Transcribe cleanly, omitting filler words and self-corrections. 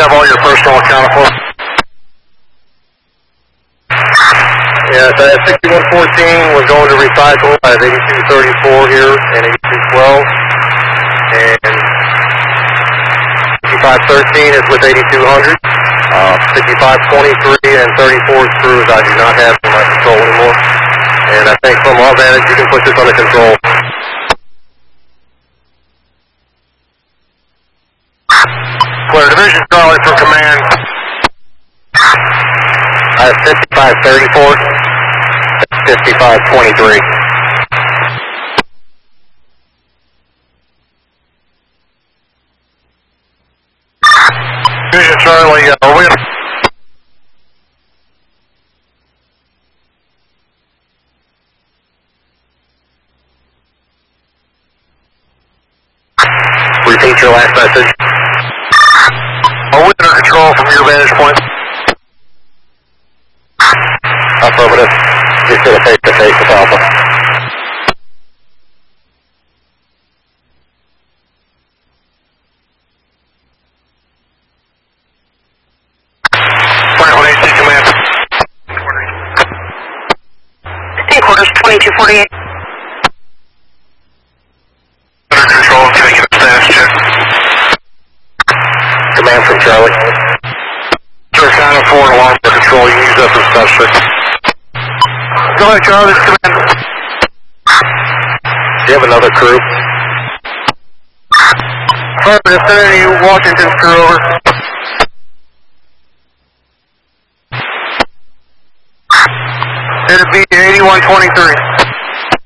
have all your personal accounted for? Yeah, so that 6114 was going to recycle. I have 8234 here and 8212. And 5513 is with 8200. 5523 and 34 screws I do not have in my control anymore. And I think from our vantage you can put this under control. Clear. Division Charlie for command. I have 5534, 5523. Division Charlie, are we... Repeat your last message. Are we under control from your vantage point? Affirmative. Just did a face-to-face with Alpha. Command. Headquarters 2248. Under control, can I get a status check? Command from Charlie. Sir, counter 4 and alarm for control. You can use that for status check. Go ahead, Charlie. This is command. Do you have another crew? Affirmative. Send any Washington crew over. It'll be 8123.